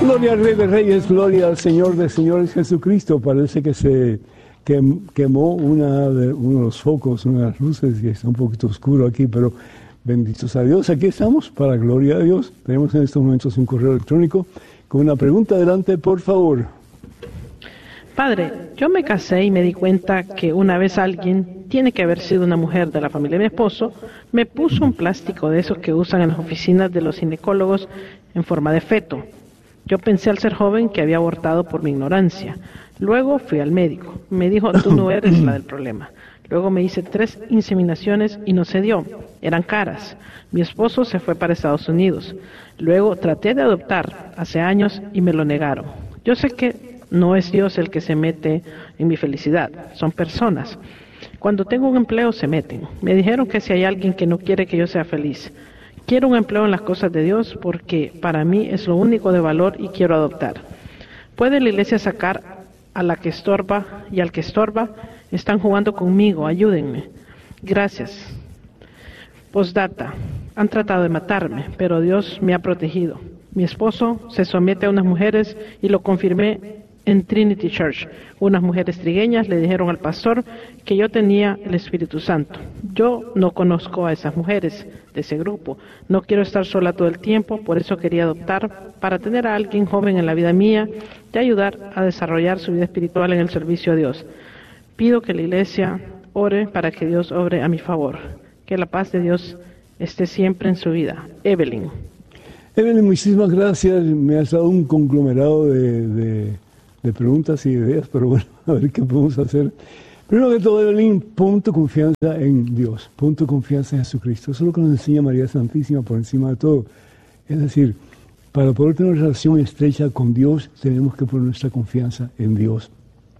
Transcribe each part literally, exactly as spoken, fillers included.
Gloria al Rey de Reyes, gloria al Señor de Señores Jesucristo. Parece que se quem, quemó una de, uno de los focos, una de las luces, y está un poquito oscuro aquí, pero benditos a Dios. Aquí estamos, para gloria a Dios. Tenemos en estos momentos un correo electrónico con una pregunta. Adelante, por favor. Padre, yo me casé y me di cuenta que una vez alguien, tiene que haber sido una mujer de la familia de mi esposo, me puso un plástico de esos que usan en las oficinas de los ginecólogos en forma de feto. Yo pensé al ser joven que había abortado por mi ignorancia. Luego fui al médico. Me dijo, tú no eres la del problema. Luego me hice tres inseminaciones y no se dio. Eran caras. Mi esposo se fue para Estados Unidos. Luego traté de adoptar hace años y me lo negaron. Yo sé que no es Dios el que se mete en mi felicidad. Son personas. Cuando tengo un empleo se meten. Me dijeron que si hay alguien que no quiere que yo sea feliz. Quiero un empleo en las cosas de Dios porque para mí es lo único de valor y quiero adoptar. ¿Puede la iglesia sacar a la que estorba y al que estorba? Están jugando conmigo, ayúdenme. Gracias. Postdata. Han tratado de matarme, pero Dios me ha protegido. Mi esposo se somete a unas mujeres y lo confirmé en Trinity Church. Unas mujeres trigueñas le dijeron al pastor que yo tenía el Espíritu Santo. Yo no conozco a esas mujeres de ese grupo. No quiero estar sola todo el tiempo, por eso quería adoptar para tener a alguien joven en la vida mía y ayudar a desarrollar su vida espiritual en el servicio a Dios. Pido que la iglesia ore para que Dios obre a mi favor. Que la paz de Dios esté siempre en su vida. Evelyn. Evelyn, muchísimas gracias. Me has dado un conglomerado de... de... de preguntas y ideas, pero bueno, a ver qué podemos hacer. Primero que todo, Evelyn, pon tu confianza en Dios, pon tu confianza en Jesucristo. Eso es lo que nos enseña María Santísima por encima de todo. Es decir, para poder tener una relación estrecha con Dios, tenemos que poner nuestra confianza en Dios.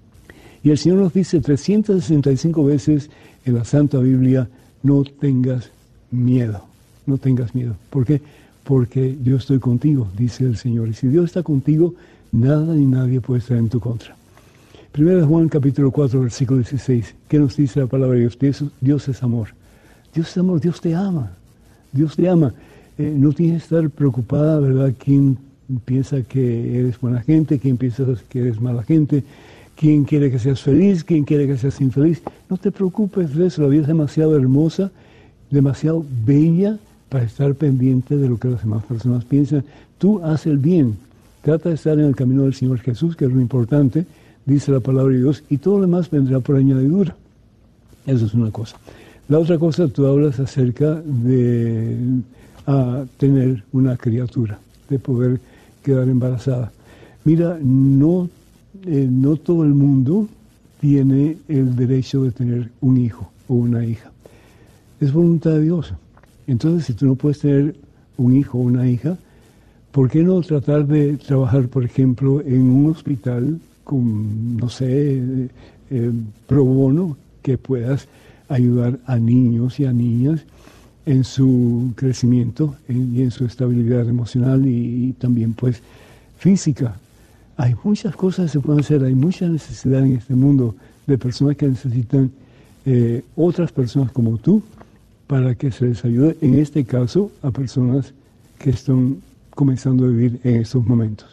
Y el Señor nos dice trescientas sesenta y cinco veces en la Santa Biblia, no tengas miedo, no tengas miedo. ¿Por qué? Porque yo estoy contigo, dice el Señor. Y si Dios está contigo, nada ni nadie puede estar en tu contra. Primera de Juan capítulo cuatro, versículo dieciséis. ¿Qué nos dice la palabra de Dios? Dios, Dios es amor. Dios es amor, Dios te ama. Dios te ama. Eh, no tienes que estar preocupada, ¿verdad? ¿Quién piensa que eres buena gente? ¿Quién piensa que eres mala gente? ¿Quién quiere que seas feliz? ¿Quién quiere que seas infeliz? No te preocupes de eso. La vida es demasiado hermosa, demasiado bella para estar pendiente de lo que las demás personas piensan. Tú haz el bien. Trata de estar en el camino del Señor Jesús, que es lo importante, dice la palabra de Dios, y todo lo demás vendrá por añadidura. Eso es una cosa. La otra cosa, tú hablas acerca de a, tener una criatura, de poder quedar embarazada. Mira, no, eh, no todo el mundo tiene el derecho de tener un hijo o una hija. Es voluntad de Dios. Entonces, si tú no puedes tener un hijo o una hija, ¿por qué no tratar de trabajar, por ejemplo, en un hospital con, no sé, eh, eh, pro bono, que puedas ayudar a niños y a niñas en su crecimiento en, y en su estabilidad emocional y, y también, pues, física? Hay muchas cosas que se pueden hacer, hay mucha necesidad en este mundo de personas que necesitan eh, otras personas como tú para que se les ayude, en este caso, a personas que están comenzando a vivir en estos momentos.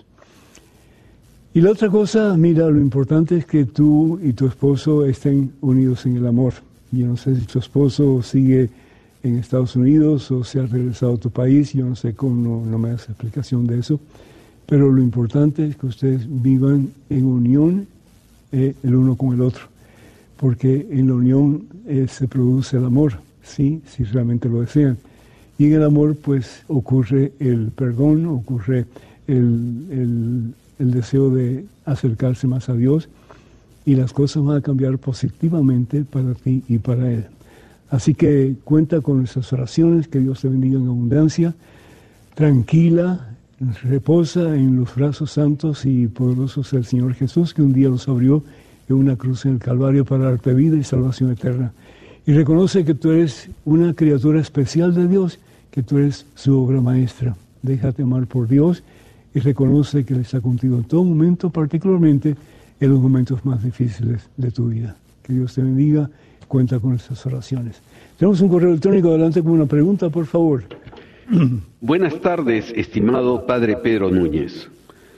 Y la otra cosa, mira, lo importante es que tú y tu esposo estén unidos en el amor. Yo no sé si tu esposo sigue en Estados Unidos o se ha regresado a tu país, yo no sé cómo, no, no me das explicación de eso, pero lo importante es que ustedes vivan en unión eh, el uno con el otro, porque en la unión eh, se produce el amor, ¿sí? Si realmente lo desean. Y en el amor, pues, ocurre el perdón, ocurre el, el, el deseo de acercarse más a Dios, y las cosas van a cambiar positivamente para ti y para Él. Así que cuenta con nuestras oraciones, que Dios te bendiga en abundancia. Tranquila, reposa en los brazos santos y poderosos del Señor Jesús, que un día los abrió en una cruz en el Calvario para darte vida y salvación eterna. Y reconoce que tú eres una criatura especial de Dios, que tú eres su obra maestra. Déjate amar por Dios y reconoce que Él está contigo en todo momento, particularmente en los momentos más difíciles de tu vida. Que Dios te bendiga, cuenta con nuestras oraciones. Tenemos un correo electrónico, adelante con una pregunta, por favor. Buenas tardes, estimado Padre Pedro Núñez.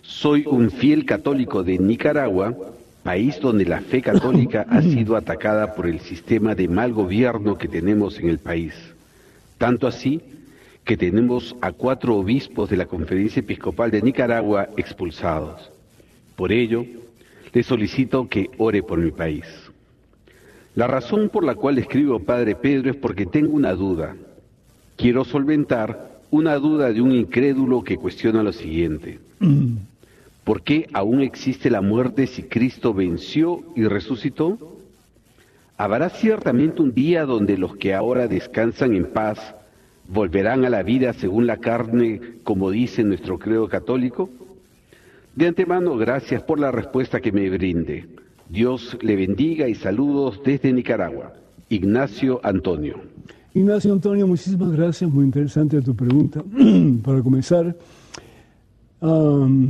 Soy un fiel católico de Nicaragua, país donde la fe católica ha sido atacada por el sistema de mal gobierno que tenemos en el país. Tanto así que tenemos a cuatro obispos de la Conferencia Episcopal de Nicaragua expulsados. Por ello, le solicito que ore por mi país. La razón por la cual escribo, Padre Pedro, es porque tengo una duda. Quiero solventar una duda de un incrédulo que cuestiona lo siguiente. ¿Por qué aún existe la muerte si Cristo venció y resucitó? ¿Habrá ciertamente un día donde los que ahora descansan en paz volverán a la vida según la carne, como dice nuestro credo católico? De antemano, gracias por la respuesta que me brinde. Dios le bendiga y saludos desde Nicaragua. Ignacio Antonio. Ignacio Antonio, muchísimas gracias, muy interesante tu pregunta. Para comenzar, um,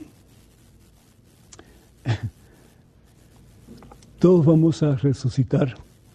todos vamos a resucitar,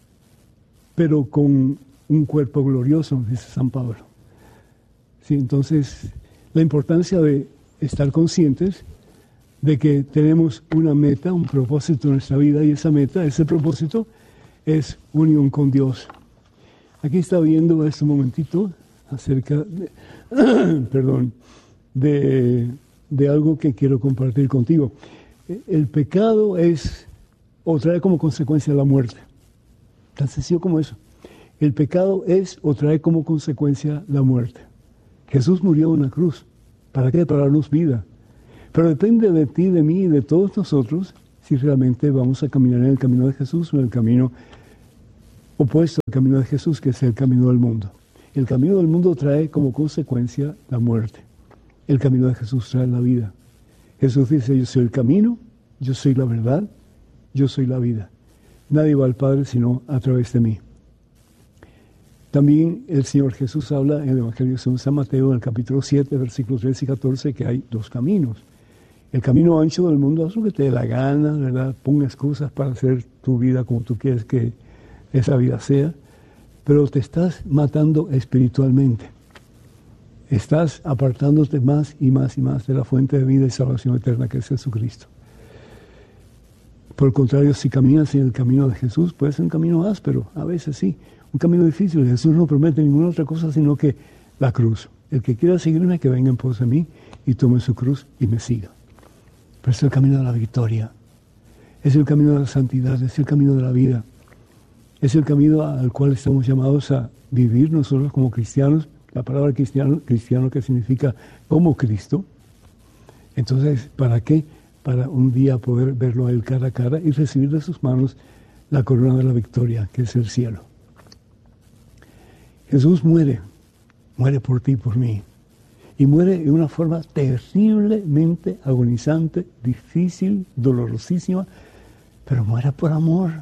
pero con un cuerpo glorioso, dice San Pablo. Sí, entonces, la importancia de estar conscientes de que tenemos una meta, un propósito en nuestra vida, y esa meta, ese propósito, es unión con Dios. Aquí está viendo este momentito acerca de, perdón, de, de algo que quiero compartir contigo. El pecado es, o trae como consecuencia la muerte. Tan sencillo como eso. El pecado es o trae como consecuencia la muerte. Jesús murió en una cruz. ¿Para qué? Para darnos vida. Pero depende de ti, de mí y de todos nosotros si realmente vamos a caminar en el camino de Jesús o en el camino opuesto al camino de Jesús, que es el camino del mundo. El camino del mundo trae como consecuencia la muerte. El camino de Jesús trae la vida. Jesús dice, yo soy el camino, yo soy la verdad, yo soy la vida. Nadie va al Padre sino a través de mí. También el Señor Jesús habla en el Evangelio según San Mateo, en el capítulo siete, versículos trece y catorce, que hay dos caminos. El camino ancho del mundo, haz lo que te dé la gana, ¿verdad? Pon excusas para hacer tu vida como tú quieres que esa vida sea, pero te estás matando espiritualmente. Estás apartándote más y más y más de la fuente de vida y salvación eterna que es Jesucristo. Por el contrario, si caminas en el camino de Jesús, puede ser un camino áspero, a veces sí, un camino difícil. Jesús no promete ninguna otra cosa sino que la cruz. El que quiera seguirme, que venga en pos de mí y tome su cruz y me siga. Pero es el camino de la victoria, es el camino de la santidad, es el camino de la vida, es el camino al cual estamos llamados a vivir nosotros como cristianos. La palabra cristiano, cristiano que significa como Cristo. Entonces, ¿para qué? Para un día poder verlo a Él cara a cara y recibir de sus manos la corona de la victoria, que es el cielo. Jesús muere, muere por ti y por mí. Y muere de una forma terriblemente agonizante, difícil, dolorosísima, pero muere por amor.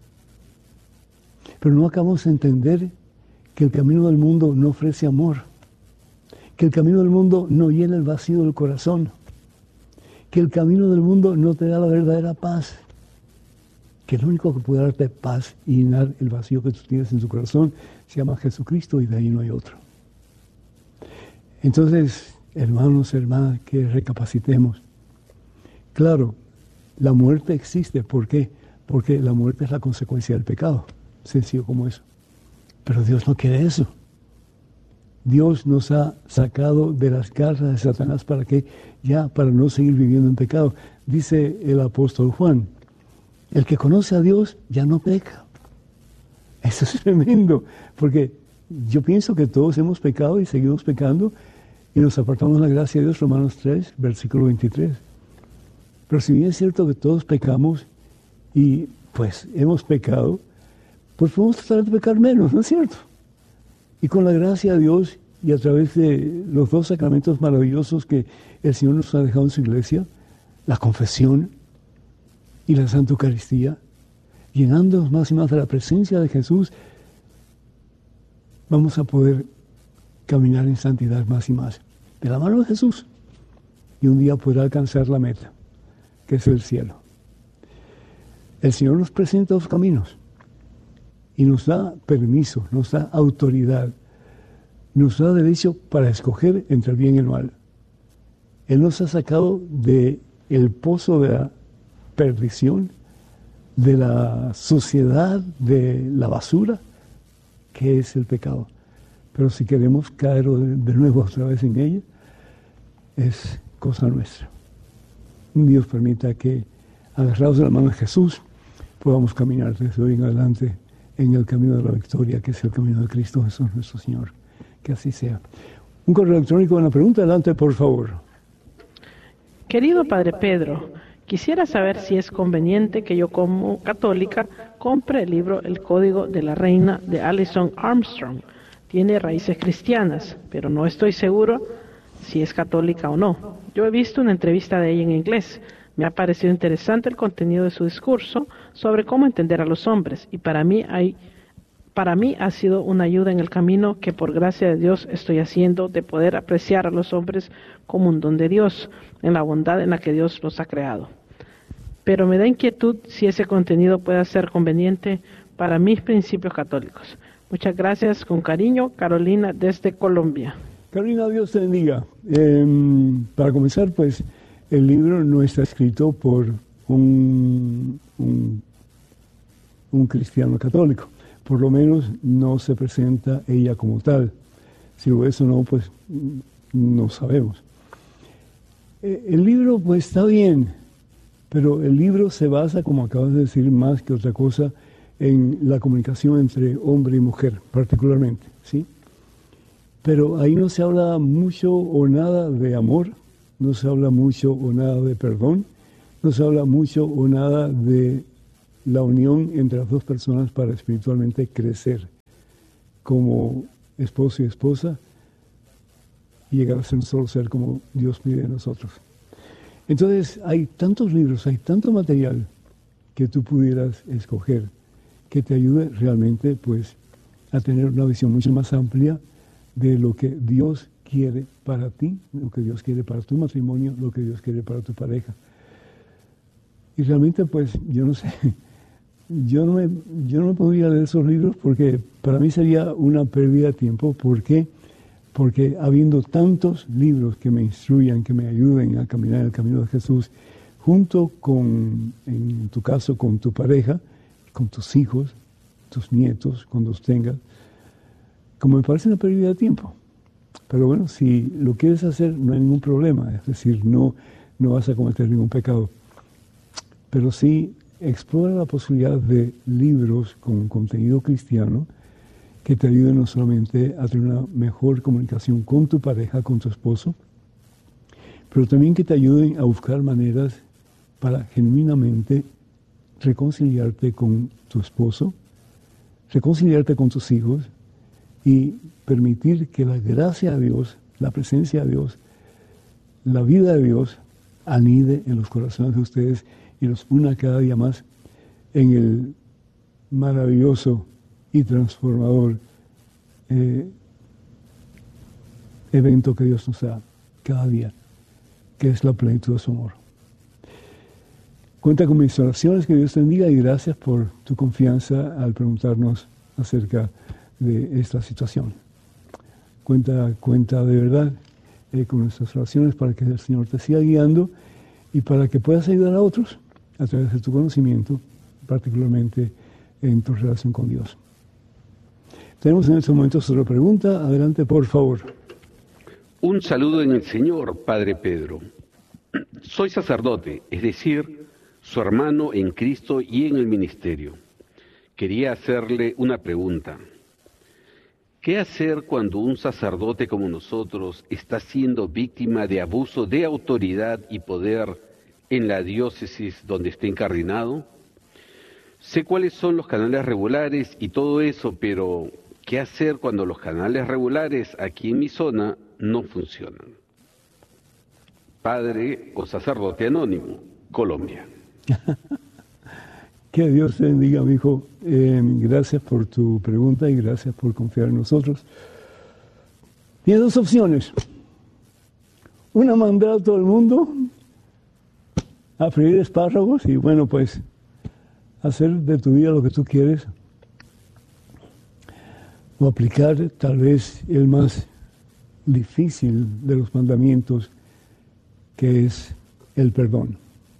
Pero no acabamos de entender que el camino del mundo no ofrece amor, que el camino del mundo no llena el vacío del corazón, que el camino del mundo no te da la verdadera paz, que el único que puede darte paz y llenar el vacío que tú tienes en tu corazón se llama Jesucristo, y de ahí no hay otro. Entonces, hermanos, hermanas, que recapacitemos. Claro, la muerte existe. ¿Por qué? Porque la muerte es la consecuencia del pecado. Sencillo como eso. Pero Dios no quiere eso. Dios nos ha sacado de las garras de Satanás para que ya, para no seguir viviendo en pecado. Dice el apóstol Juan, el que conoce a Dios ya no peca. Eso es tremendo, porque yo pienso que todos hemos pecado y seguimos pecando y nos apartamos de la gracia de Dios, Romanos tres, versículo veintitrés. Pero si bien es cierto que todos pecamos y pues hemos pecado, pues podemos tratar de pecar menos, ¿no es cierto? Y con la gracia de Dios y a través de los dos sacramentos maravillosos que el Señor nos ha dejado en su iglesia, la confesión y la Santa Eucaristía, llenándonos más y más de la presencia de Jesús, vamos a poder caminar en santidad más y más, de la mano de Jesús, y un día podrá alcanzar la meta, que es el cielo. El Señor nos presenta los caminos y nos da permiso, nos da autoridad, nos da derecho para escoger entre el bien y el mal, Él nos ha sacado de el pozo de la perdición, de la suciedad, de la basura, que es el pecado. Pero si queremos caer de, de nuevo otra vez en ella, es cosa nuestra. Dios permita que, agarrados de la mano de Jesús, podamos caminar desde hoy en adelante en el camino de la victoria, que es el camino de Cristo Jesús nuestro Señor. Que así sea. Un correo electrónico, una pregunta, adelante, por favor. Querido Padre Pedro, quisiera saber si es conveniente que yo como católica compre el libro El Código de la Reina de Alison Armstrong. Tiene raíces cristianas, pero no estoy seguro si es católica o no. Yo he visto una entrevista de ella en inglés. Me ha parecido interesante el contenido de su discurso sobre cómo entender a los hombres, y para mí hay, para mí ha sido una ayuda en el camino que por gracia de Dios estoy haciendo de poder apreciar a los hombres como un don de Dios, en la bondad en la que Dios los ha creado. Pero me da inquietud si ese contenido pueda ser conveniente para mis principios católicos. Muchas gracias, con cariño, Carolina desde Colombia. Carolina, Dios te bendiga. Eh, para comenzar, pues, el libro no está escrito por un, un, un cristiano católico. Por lo menos no se presenta ella como tal. Si lo es o no, pues no sabemos. Eh, el libro, pues, está bien, pero el libro se basa, como acabas de decir, más que otra cosa, en la comunicación entre hombre y mujer, particularmente, ¿sí? Pero ahí no se habla mucho o nada de amor, no se habla mucho o nada de perdón, no se habla mucho o nada de la unión entre las dos personas para espiritualmente crecer como esposo y esposa y llegar a ser un solo ser como Dios pide de nosotros. Entonces hay tantos libros, hay tanto material que tú pudieras escoger que te ayude realmente, pues, a tener una visión mucho más amplia de lo que Dios quiere para ti, lo que Dios quiere para tu matrimonio, lo que Dios quiere para tu pareja. Y realmente, pues, yo no sé, yo no me, yo no me podría leer esos libros porque para mí sería una pérdida de tiempo. ¿Por qué? Porque habiendo tantos libros que me instruyan, que me ayuden a caminar el camino de Jesús, junto con, en tu caso, con tu pareja, con tus hijos, tus nietos, cuando los tengas, como me parece una pérdida de tiempo. Pero bueno, si lo quieres hacer, no hay ningún problema, es decir, no, no vas a cometer ningún pecado. Pero sí, explora la posibilidad de libros con contenido cristiano que te ayuden no solamente a tener una mejor comunicación con tu pareja, con tu esposo, pero también que te ayuden a buscar maneras para genuinamente reconciliarte con tu esposo, reconciliarte con tus hijos y permitir que la gracia de Dios, la presencia de Dios, la vida de Dios anide en los corazones de ustedes y los una cada día más en el maravilloso y transformador eh, evento que Dios nos da cada día, que es la plenitud de su amor. Cuenta con mis oraciones, que Dios te bendiga, y gracias por tu confianza al preguntarnos acerca de esta situación. Cuenta, cuenta de verdad eh, con nuestras oraciones para que el Señor te siga guiando y para que puedas ayudar a otros a través de tu conocimiento, particularmente en tu relación con Dios. Tenemos en este momento otra pregunta. Adelante, por favor. Un saludo en el Señor, Padre Pedro. Soy sacerdote, es decir, su hermano en Cristo y en el ministerio. Quería hacerle una pregunta. ¿Qué hacer cuando un sacerdote como nosotros está siendo víctima de abuso de autoridad y poder en la diócesis donde esté incardinado? Sé cuáles son los canales regulares y todo eso, pero ¿qué hacer cuando los canales regulares aquí en mi zona no funcionan? Padre o sacerdote anónimo, Colombia. Que Dios te bendiga, mi hijo. Eh, gracias por tu pregunta y gracias por confiar en nosotros. Tienes dos opciones. Una, mandar a todo el mundo a freír espárragos y, bueno, pues, hacer de tu vida lo que tú quieres. O aplicar tal vez el más difícil de los mandamientos, que es el perdón.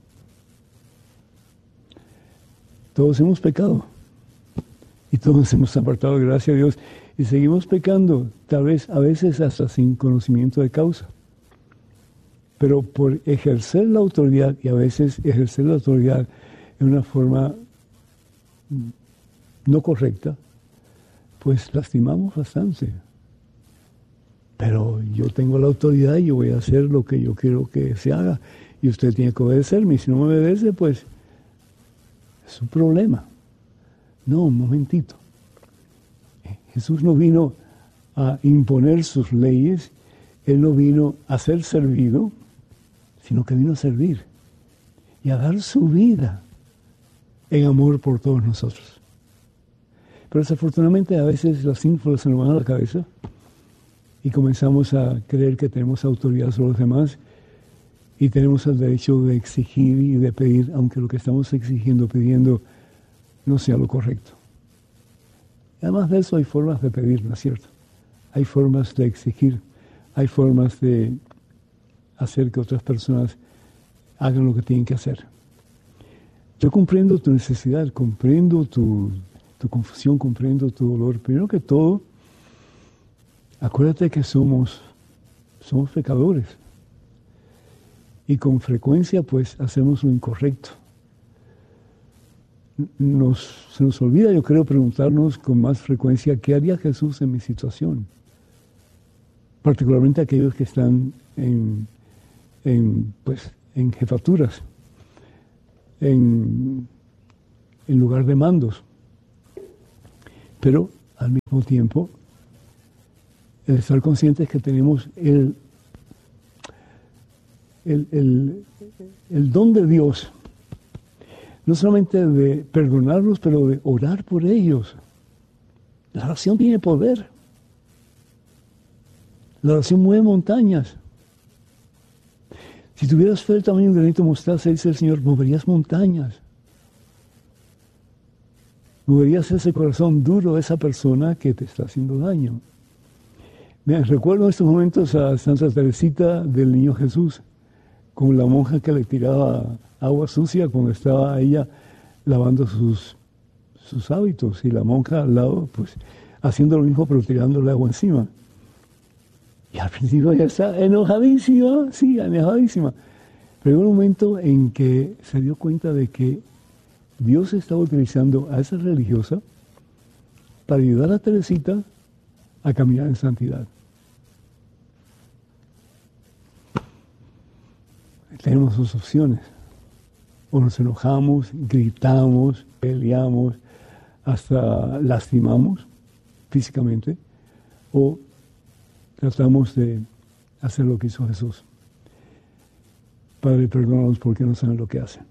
Todos hemos pecado y todos hemos apartado de gracia a Dios y seguimos pecando, tal vez a veces hasta sin conocimiento de causa. Pero por ejercer la autoridad, y a veces ejercer la autoridad en una forma no correcta, pues lastimamos bastante. Pero yo tengo la autoridad y yo voy a hacer lo que yo quiero que se haga. Y usted tiene que obedecerme. Y si no me obedece, pues es un problema. No, un momentito. Jesús no vino a imponer sus leyes. Él no vino a ser servido, sino que vino a servir y a dar su vida en amor por todos nosotros. Pero desafortunadamente a veces las ínfulas se nos van a la cabeza y comenzamos a creer que tenemos autoridad sobre los demás y tenemos el derecho de exigir y de pedir, aunque lo que estamos exigiendo, pidiendo, no sea lo correcto. Y además de eso hay formas de pedir, ¿no es cierto? Hay formas de exigir, hay formas de hacer que otras personas hagan lo que tienen que hacer. Yo comprendo tu necesidad, comprendo tu, tu confusión, comprendo tu dolor. Primero que todo, acuérdate que somos, somos pecadores. Y con frecuencia, pues, hacemos lo incorrecto. Nos, se nos olvida, yo creo, preguntarnos con más frecuencia, ¿qué haría Jesús en mi situación? Particularmente aquellos que están en, en, pues, en jefaturas, en, en lugar de mandos. Pero, al mismo tiempo, el estar conscientes que tenemos el, el, el, el don de Dios, no solamente de perdonarlos, pero de orar por ellos. La oración tiene poder. La oración mueve montañas. Si tuvieras fe del tamaño de un granito de mostaza, dice el Señor, moverías montañas. Moverías ese corazón duro de esa persona que te está haciendo daño. Me recuerdo en estos momentos a Santa Teresita del Niño Jesús, con la monja que le tiraba agua sucia cuando estaba ella lavando sus, sus hábitos, y la monja al lado, pues, haciendo lo mismo pero tirándole agua encima. Y al principio ella está enojadísima, sí, enojadísima. Pero hubo un momento en que se dio cuenta de que Dios estaba utilizando a esa religiosa para ayudar a Teresita a caminar en santidad. Tenemos dos opciones. O nos enojamos, gritamos, peleamos, hasta lastimamos físicamente, o tratamos de hacer lo que hizo Jesús. Padre, perdónanos porque no saben lo que hacen.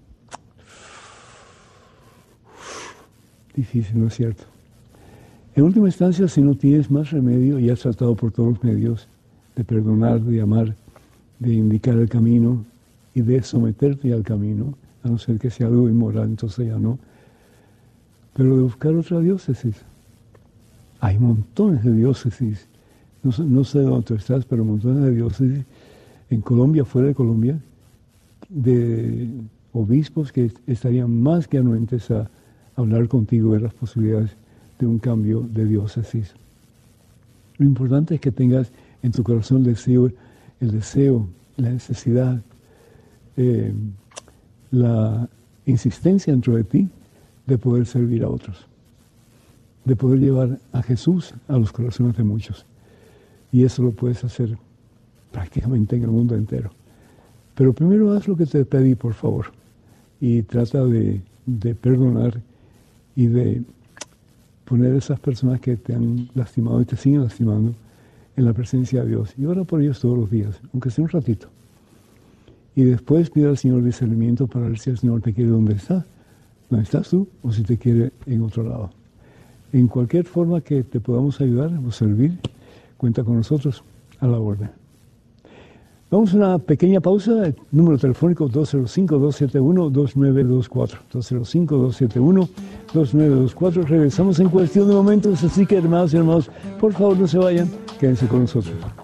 Difícil, ¿no es cierto? En última instancia, si no tienes más remedio y has tratado por todos los medios de perdonar, de amar, de indicar el camino y de someterte al camino, a no ser que sea algo inmoral, entonces ya no, pero de buscar otra diócesis. Hay montones de diócesis, no, no sé dónde tú estás, pero montones de diócesis en Colombia, fuera de Colombia, de obispos que estarían más que anuentes a hablar contigo de las posibilidades de un cambio de diócesis. Lo importante es que tengas en tu corazón el deseo, el deseo, la necesidad, eh, la insistencia dentro de ti de poder servir a otros, de poder llevar a Jesús a los corazones de muchos. Y eso lo puedes hacer prácticamente en el mundo entero. Pero primero haz lo que te pedí, por favor, y trata de, de perdonar y de poner a esas personas que te han lastimado y te siguen lastimando en la presencia de Dios. Y ora por ellos todos los días, aunque sea un ratito. Y después pide al Señor discernimiento para ver si el Señor te quiere donde está, donde estás tú, o si te quiere en otro lado. En cualquier forma que te podamos ayudar o servir, cuenta con nosotros a la orden. Vamos a una pequeña pausa. El número telefónico dos cero cinco, dos siete uno, dos nueve dos cuatro. dos cero cinco, dos siete uno, dos nueve dos cuatro. Regresamos en cuestión de momentos, así que hermanos y hermanos, por favor no se vayan, quédense con nosotros.